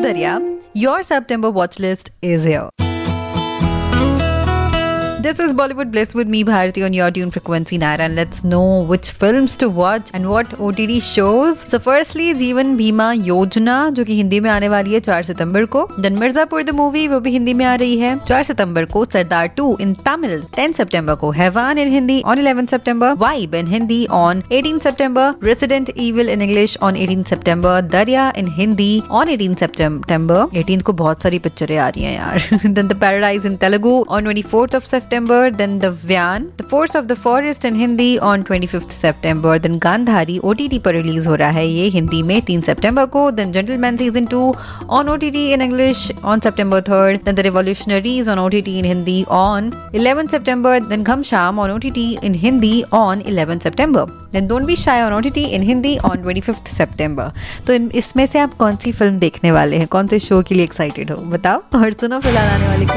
Darya, your September watch list is here. This is Bollywood Bliss with me, Bharati, on your tune frequency 9, and let's know which films to watch and what OTT shows. So firstly, Jeevan Bhima Yojana, जो कि हिंदी में आने वाली है 4 सितंबर को. Then Mirzapur the movie, वो भी हिंदी में आ रही है 4 सितंबर को. Sardar 2 in Tamil 10 सितंबर को. Hevan in Hindi on 11 September. Vibe in Hindi on 18 September. Resident Evil in English on 18 September. Darya in Hindi on 18 September. 18 को बहुत सारी पिक्चरें आ रही हैं यार. Then The Paradise in Telugu on 24th of September. Then The Vyan, The Force of the Forest in Hindi on 25th September. Then Gandhari OTT पर release हो रहा है ये हिंदी में 3 सितंबर को. Then Gentleman Season 2 on OTT in English on September 3rd. Then The Revolutionaries on OTT in Hindi on 11th September. Then Ghamsham on OTT in Hindi on 11th September. Then Don't Be Shy on OTT in Hindi on 25th September. तो इसमें से आप कौन सी film देखने वाले हैं, कौन से शो के लिए एक्साइटेड हो बताओ और सुनो फिलहाल आने वाली